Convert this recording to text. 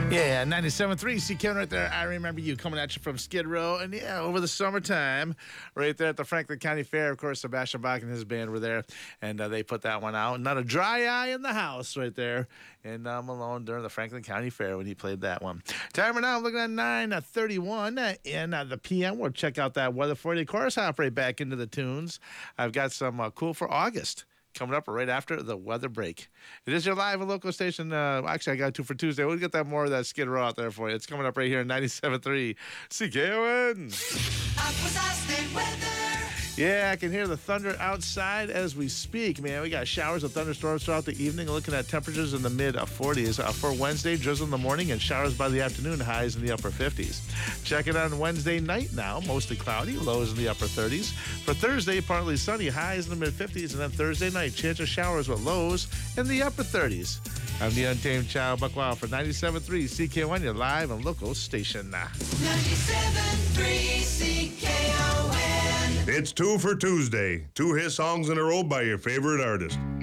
Yeah, 97.3 CKN right there. I remember you coming at you from Skid Row. And yeah, over the summertime, right there at the Franklin County Fair, of course, Sebastian Bach and his band were there. And they put that one out. Not a dry eye in the house right there in Malone during the Franklin County Fair when he played that one. Timer now, I'm looking at 9:31 in the PM. We'll check out that weather for you. Chorus hop right back into the tunes. I've got some cool for August coming up right after the weather break. It is your live and local station. Actually, I got two for Tuesday. We'll get that more of that Skid Row out there for you. It's coming up right here in 97.3 CKON. State weather. Yeah, I can hear the thunder outside as we speak, man. We got showers of thunderstorms throughout the evening. Looking at temperatures in the mid-40s. For Wednesday, drizzle in the morning and showers by the afternoon, highs in the upper 50s. Check it on Wednesday night now. Mostly cloudy, lows in the upper 30s. For Thursday, partly sunny, highs in the mid-50s. And then Thursday night, chance of showers with lows in the upper 30s. I'm the Untamed Child, Buck Wild for 97.3 CKON, your live and local station. 97.3 CKON. It's Two for Tuesday. Two hit songs in a row by your favorite artist.